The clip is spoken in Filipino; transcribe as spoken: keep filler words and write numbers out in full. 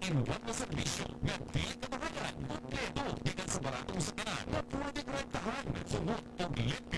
all-in-one na serbisyo nga di kabahayan, kompleto, gikan sa baratong sakyanan, nga pwede rentahan, sunod o libre